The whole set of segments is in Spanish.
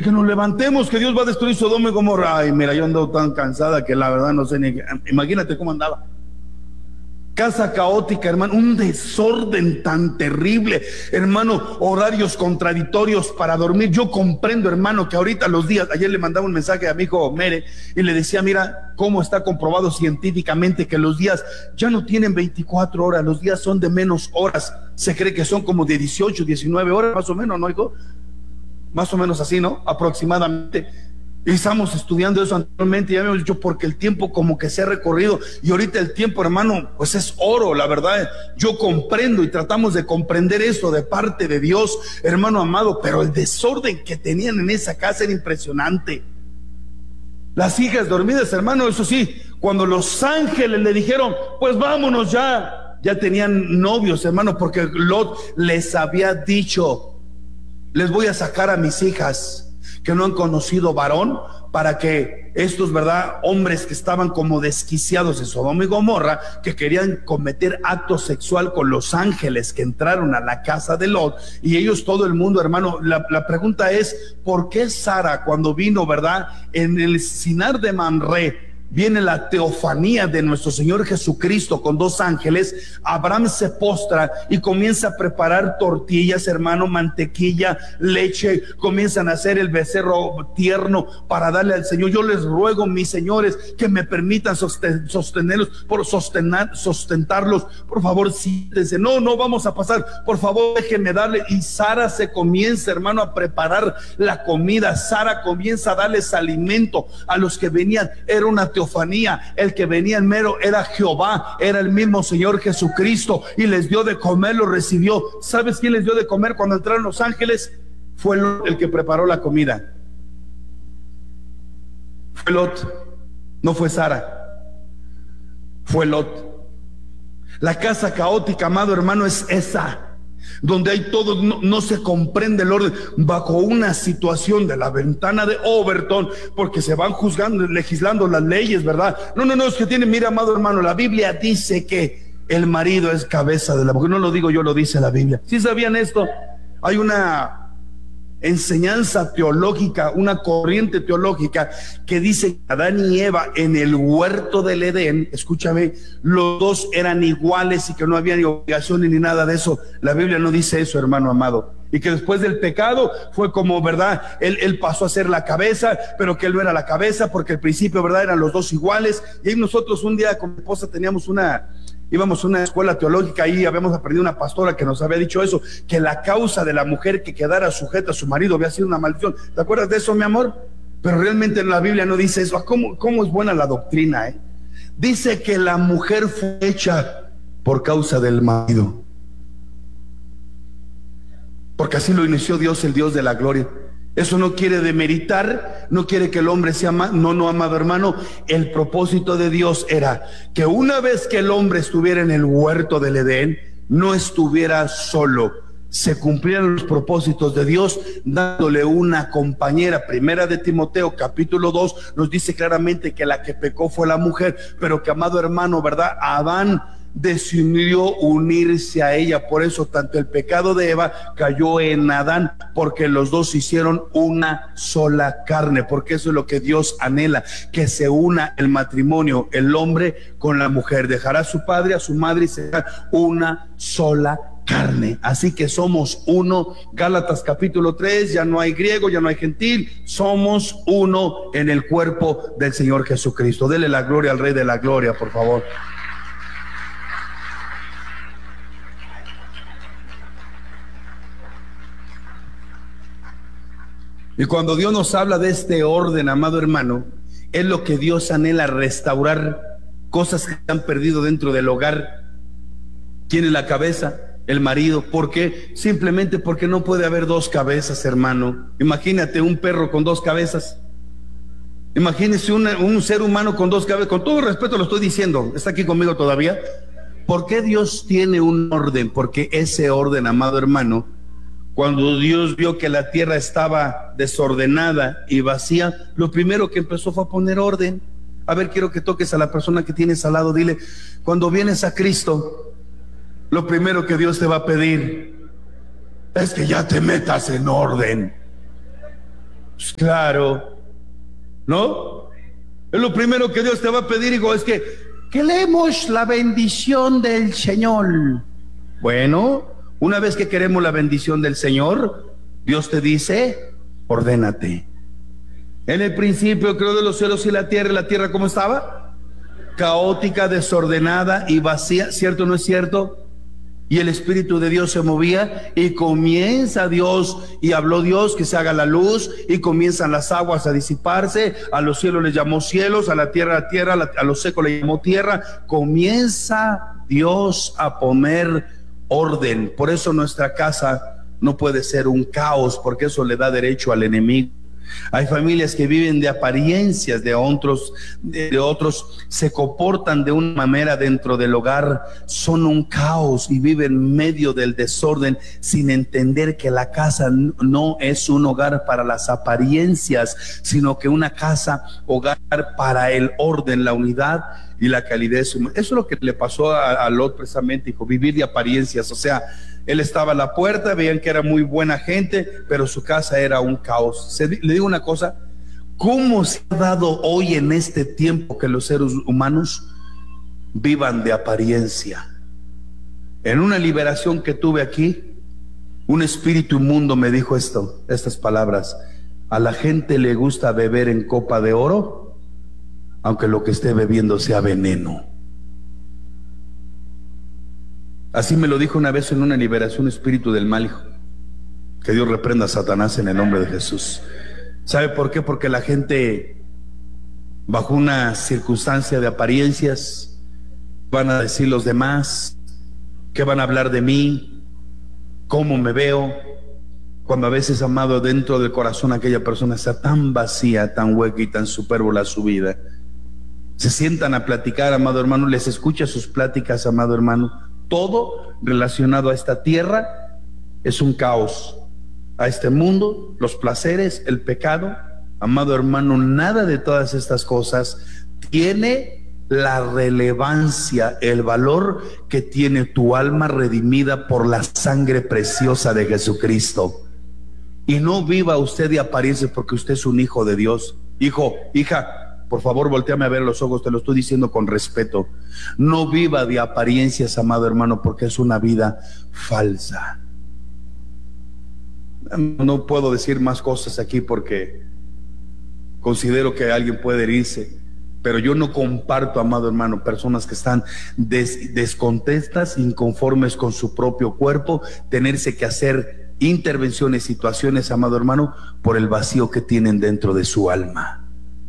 que nos levantemos, que Dios va a destruir Sodoma y Gomorra. Ay, mira, yo ando tan cansada que la verdad no sé ni, imagínate cómo andaba. Casa caótica, hermano, un desorden tan terrible, hermano, horarios contradictorios para dormir. Yo comprendo, hermano, que ahorita los días, ayer le mandaba un mensaje a mi hijo Mere y le decía, mira cómo está comprobado científicamente que los días ya no tienen 24 horas, los días son de menos horas. Se cree que son como de 18, 19 horas, más o menos, ¿no, hijo? Más o menos así, ¿no? Aproximadamente. Y estamos estudiando eso anteriormente, ya habíamos dicho, porque el tiempo como que se ha recorrido, y ahorita el tiempo, hermano, pues es oro, la verdad. Yo comprendo y tratamos de comprender eso de parte de Dios, hermano amado, pero el desorden que tenían en esa casa era impresionante. Las hijas dormidas, hermano, eso sí, cuando los ángeles le dijeron, pues vámonos ya tenían novios, hermano, porque Lot les había dicho, les voy a sacar a mis hijas que no han conocido varón, para que estos, ¿verdad?, hombres que estaban como desquiciados en Sodoma y Gomorra, que querían cometer acto sexual con los ángeles que entraron a la casa de Lot, y ellos, todo el mundo, hermano, la pregunta es, ¿por qué Sara, cuando vino, ¿verdad?, en el Sinar de Mamre, viene la teofanía de nuestro Señor Jesucristo con dos ángeles, Abraham se postra y comienza a preparar tortillas, hermano, mantequilla, leche, comienzan a hacer el becerro tierno para darle al Señor? Yo les ruego, mis señores, que me permitan sostenerlos, sustentarlos, por favor, siéntense. No vamos a pasar, por favor, déjenme darle. Y Sara se comienza, hermano, a preparar la comida. Sara comienza a darles alimento a los que venían. Era una teofanía, el que venía en mero era Jehová, era el mismo Señor Jesucristo, y les dio de comer, lo recibió. ¿Sabes quién les dio de comer cuando entraron los ángeles? Fue Lot el que preparó la comida. Fue Lot, no fue Sara, fue Lot. La casa caótica, amado hermano, es esa, donde hay todo, no se comprende el orden, bajo una situación de la ventana de Overton, porque se van juzgando, legislando las leyes, ¿verdad? No, es que tiene, mira, amado hermano, la Biblia dice que el marido es cabeza de la mujer. No lo digo yo, lo dice la Biblia. ¿Sí sabían esto? Hay una enseñanza teológica, una corriente teológica que dice que Adán y Eva en el huerto del Edén, escúchame, los dos eran iguales y que no había ni obligación ni nada de eso. La Biblia no dice eso, hermano amado. Y que después del pecado fue como, ¿verdad? Él pasó a ser la cabeza, pero que él no era la cabeza, porque al principio, ¿verdad?, eran los dos iguales. Y ahí nosotros un día con mi esposa íbamos a una escuela teológica, y habíamos aprendido una pastora que nos había dicho eso, que la causa de la mujer que quedara sujeta a su marido había sido una maldición. ¿Te acuerdas de eso, mi amor? Pero realmente en la Biblia no dice eso. ¿Cómo es buena la doctrina, eh? Dice que la mujer fue hecha por causa del marido, porque así lo inició Dios, el Dios de la gloria. Eso no quiere demeritar, no quiere que el hombre sea no, amado hermano. El propósito de Dios era que una vez que el hombre estuviera en el huerto del Edén, no estuviera solo. Se cumplieran los propósitos de Dios dándole una compañera. Primera de Timoteo capítulo 2 nos dice claramente que la que pecó fue la mujer, pero que, amado hermano, ¿verdad?, Adán decidió unirse a ella. Por eso tanto el pecado de Eva cayó en Adán, porque los dos hicieron una sola carne, porque eso es lo que Dios anhela, que se una el matrimonio, el hombre con la mujer. Dejará a su padre, a su madre, y será una sola carne. Así que somos uno. Gálatas capítulo 3, ya no hay griego, ya no hay gentil, somos uno en el cuerpo del Señor Jesucristo. Dele la gloria al Rey de la Gloria, por favor. Y cuando Dios nos habla de este orden, amado hermano, es lo que Dios anhela, restaurar cosas que se han perdido dentro del hogar. ¿Quién es la cabeza? El marido. ¿Por qué? Simplemente porque no puede haber dos cabezas, hermano. Imagínate un perro con dos cabezas. Imagínese un ser humano con dos cabezas. Con todo respeto lo estoy diciendo. ¿Está aquí conmigo todavía? ¿Por qué Dios tiene un orden? Porque ese orden, amado hermano, cuando Dios vio que la tierra estaba desordenada y vacía, lo primero que empezó fue a poner orden. A ver, quiero que toques a la persona que tienes al lado. Dile, cuando vienes a Cristo, lo primero que Dios te va a pedir es que ya te metas en orden. Pues claro, ¿no? Es lo primero que Dios te va a pedir, hijo, es que queremos la bendición del Señor. Bueno, una vez que queremos la bendición del Señor, Dios te dice, ordénate. En el principio creó de los cielos y la tierra ¿cómo estaba? Caótica, desordenada y vacía, ¿cierto o no es cierto? Y el Espíritu de Dios se movía y comienza Dios y habló Dios que se haga la luz y comienzan las aguas a disiparse, a los cielos les llamó cielos, a la tierra, a lo seco le llamó tierra. Comienza Dios a poner orden. Por eso nuestra casa no puede ser un caos, porque eso le da derecho al enemigo. Hay familias que viven de apariencias de otros se comportan de una manera dentro del hogar, son un caos y viven en medio del desorden sin entender que la casa no es un hogar para las apariencias, sino que una casa, hogar para el orden, la unidad y la calidez humana. Eso es lo que le pasó a Lot precisamente, hijo, vivir de apariencias. O sea, él estaba a la puerta, veían que era muy buena gente, pero su casa era un caos. Le digo una cosa, ¿cómo se ha dado hoy en este tiempo que los seres humanos vivan de apariencia? En una liberación que tuve aquí, un espíritu inmundo me dijo estas palabras: a la gente le gusta beber en copa de oro, aunque lo que esté bebiendo sea veneno. Así me lo dijo una vez en una liberación, espíritu del mal, hijo. Que Dios reprenda a Satanás en el nombre de Jesús. ¿Sabe por qué? Porque la gente, bajo una circunstancia de apariencias, van a decir los demás, ¿qué van a hablar de mí? ¿Cómo me veo? Cuando a veces, amado, dentro del corazón aquella persona está tan vacía, tan hueca y tan supérbola su vida. Se sientan a platicar, amado hermano, les escucha sus pláticas, amado hermano. Todo relacionado a esta tierra es un caos. A este mundo, los placeres, el pecado, amado hermano, nada de todas estas cosas tiene la relevancia, el valor que tiene tu alma redimida por la sangre preciosa de Jesucristo. Y no viva usted de apariencia, porque usted es un hijo de Dios. Hijo, hija, por favor, voltéame a ver los ojos, te lo estoy diciendo con respeto. No viva de apariencias, amado hermano, porque es una vida falsa. No puedo decir más cosas aquí porque considero que alguien puede herirse, pero yo no comparto, amado hermano, personas que están descontentas, inconformes con su propio cuerpo, tenerse que hacer intervenciones, situaciones, amado hermano, por el vacío que tienen dentro de su alma.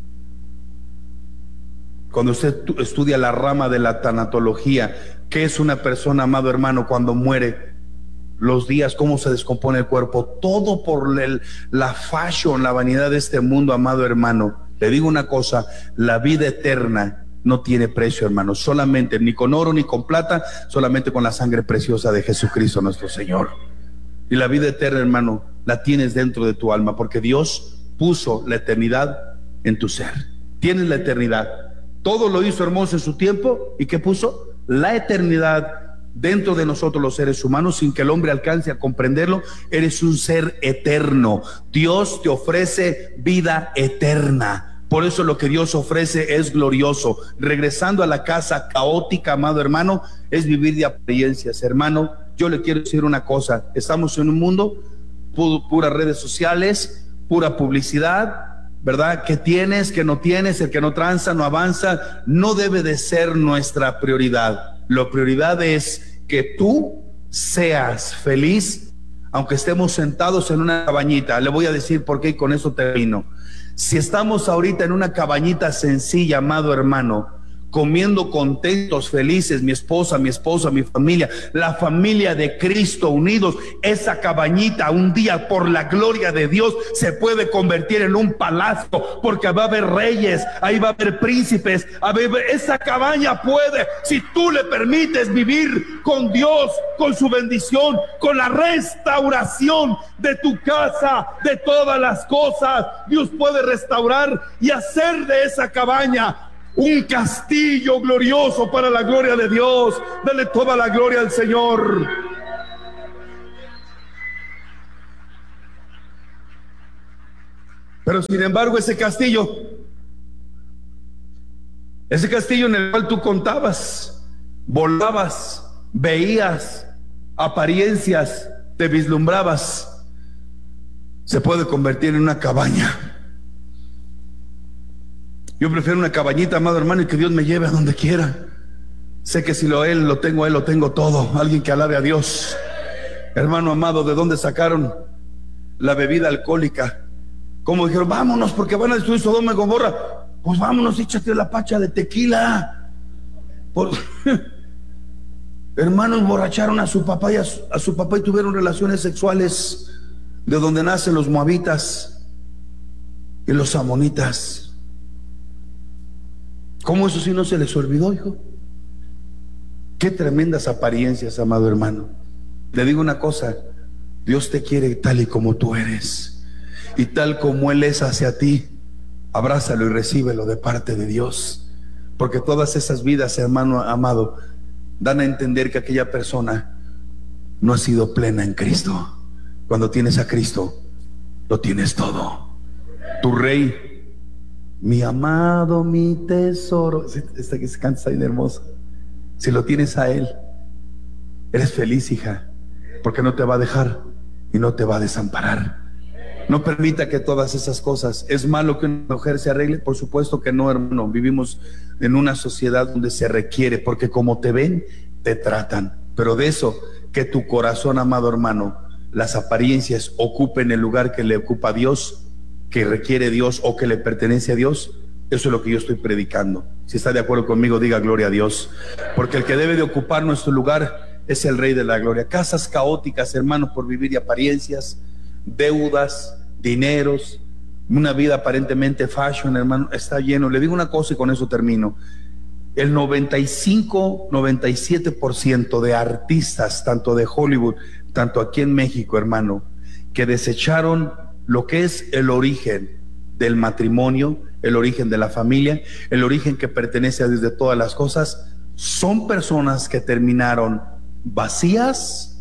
Cuando usted estudia la rama de la tanatología, ¿qué es una persona, amado hermano, cuando muere? Los días, cómo se descompone el cuerpo, todo por la fashion, la vanidad de este mundo, amado hermano. Le digo una cosa, la vida eterna no tiene precio, hermano, solamente, ni con oro ni con plata, solamente con la sangre preciosa de Jesucristo nuestro Señor. Y la vida eterna, hermano, la tienes dentro de tu alma, porque Dios puso la eternidad en tu ser. Tienes la eternidad. Todo lo hizo hermoso en su tiempo. ¿Y qué puso? La eternidad dentro de nosotros los seres humanos, sin que el hombre alcance a comprenderlo. Eres un ser eterno. Dios te ofrece vida eterna. Por eso lo que Dios ofrece es glorioso. Regresando a la casa caótica, amado hermano, es vivir de apariencias. Hermano, yo le quiero decir una cosa. Estamos en un mundo puras redes sociales, pura publicidad, ¿verdad? ¿Qué tienes, qué no tienes? El que no tranza, no avanza. No debe de ser nuestra prioridad. La prioridad es que tú seas feliz, aunque estemos sentados en una cabañita. Le voy a decir por qué y con eso termino. Si estamos ahorita en una cabañita sencilla, amado hermano, comiendo contentos, felices, mi esposa, mi familia, la familia de Cristo unidos, esa cabañita un día por la gloria de Dios se puede convertir en un palacio, porque va a haber reyes, ahí va a haber príncipes, esa cabaña puede, si tú le permites vivir con Dios, con su bendición, con la restauración de tu casa, de todas las cosas, Dios puede restaurar y hacer de esa cabaña un castillo glorioso para la gloria de Dios. Dale toda la gloria al Señor. Pero sin embargo, ese castillo en el cual tú contabas, volabas, veías apariencias, te vislumbrabas, se puede convertir en una cabaña. Yo prefiero una cabañita, amado hermano, y que Dios me lleve a donde quiera. Sé que si Él lo tengo todo. Alguien que alabe a Dios. Hermano amado, ¿de dónde sacaron la bebida alcohólica? Como dijeron, vámonos porque van a destruir Sodoma y Gomorra. Pues vámonos, échate la pacha de tequila. Hermanos, borracharon a su papá y tuvieron relaciones sexuales, de donde nacen los moabitas y los amonitas. ¿Cómo eso sí no se les olvidó, hijo? Qué tremendas apariencias, amado hermano. Le digo una cosa, Dios te quiere tal y como tú eres, y tal como Él es hacia ti. Abrázalo y recíbelo de parte de Dios, porque todas esas vidas, hermano amado, dan a entender que aquella persona no ha sido plena en Cristo. Cuando tienes a Cristo, lo tienes todo. Tu Rey, mi amado, mi tesoro. Esta que se canta está bien hermosa. Si lo tienes a Él, eres feliz, hija, porque no te va a dejar y no te va a desamparar. No permita que todas esas cosas. ¿Es malo que una mujer se arregle? Por supuesto que no, hermano. Vivimos en una sociedad donde se requiere, porque como te ven, te tratan. Pero de eso, que tu corazón, amado hermano, las apariencias ocupen el lugar que le ocupa a Dios, que requiere Dios o que le pertenece a Dios, eso es lo que yo estoy predicando. Si está de acuerdo conmigo, diga gloria a Dios. Porque el que debe de ocupar nuestro lugar es el Rey de la Gloria. Casas caóticas, hermanos, por vivir de apariencias, deudas, dineros, una vida aparentemente fashion, hermano, está lleno. Le digo una cosa y con eso termino. El 97% de artistas, tanto de Hollywood, tanto aquí en México, hermano, que desecharon lo que es el origen del matrimonio, el origen de la familia, el origen que pertenece a Dios de todas las cosas, son personas que terminaron vacías,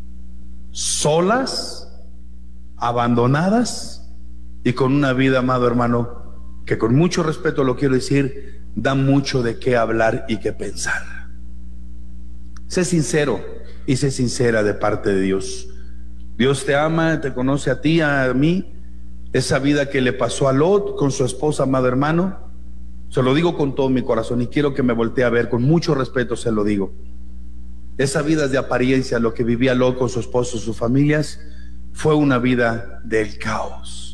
solas, abandonadas y con una vida, amado hermano, que con mucho respeto lo quiero decir, da mucho de qué hablar y qué pensar. Sé sincero y sé sincera de parte de Dios. Dios te ama, te conoce a ti, a mí. Esa vida que le pasó a Lot con su esposa, amado hermano, se lo digo con todo mi corazón y quiero que me voltee a ver, con mucho respeto se lo digo. Esa vida de apariencia, lo que vivía Lot con su esposo y sus familias, fue una vida del caos.